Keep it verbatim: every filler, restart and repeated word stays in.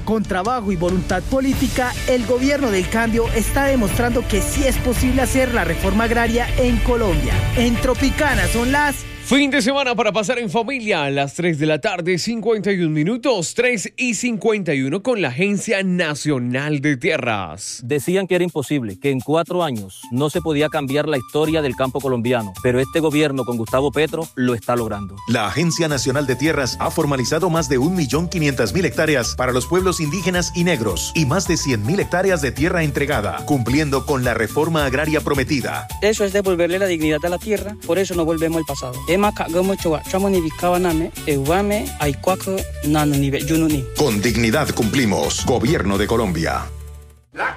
Con trabajo y voluntad política, el gobierno del cambio está demostrando que sí es posible hacer la reforma agraria en Colombia. En Tropicana son las... Fin de semana para pasar en familia a las tres de la tarde, cincuenta y un minutos, tres y cincuenta y uno con la Agencia Nacional de Tierras. Decían que era imposible, que en cuatro años no se podía cambiar la historia del campo colombiano, pero este gobierno con Gustavo Petro lo está logrando. La Agencia Nacional de Tierras ha formalizado más de un millón quinientas mil hectáreas para los pueblos indígenas y negros y más de cien mil hectáreas de tierra entregada, cumpliendo con la reforma agraria prometida. Eso es devolverle la dignidad a la tierra, por eso no volvemos al pasado. Con dignidad cumplimos. Gobierno de Colombia.